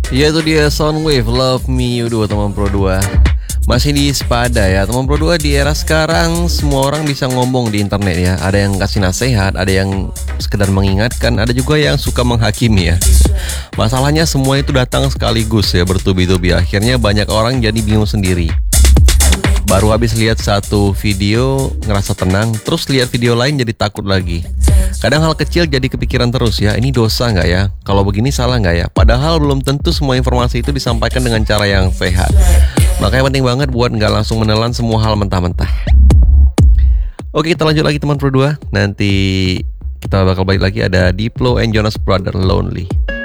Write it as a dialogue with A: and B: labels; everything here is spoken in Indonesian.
A: Ya itu dia Soundwave Love Me You Do teman Pro 2. Masih di Sepada ya teman Pro 2. Di era sekarang semua orang bisa ngomong di internet ya. Ada yang kasih nasihat, ada yang sekedar mengingatkan, ada juga yang suka menghakimi ya. Masalahnya semua itu datang sekaligus ya, bertubi-tubi. Akhirnya banyak orang jadi bingung sendiri. Baru habis lihat satu video ngerasa tenang, terus lihat video lain jadi takut lagi. Kadang hal kecil jadi kepikiran terus ya, ini dosa nggak ya? Kalau begini salah nggak ya? Padahal belum tentu semua informasi itu disampaikan dengan cara yang sehat. Makanya penting banget buat nggak langsung menelan semua hal mentah-mentah. Oke, kita lanjut lagi teman Pro 2. Nanti kita bakal balik lagi, ada Diplo and Jonas Brother Lonely.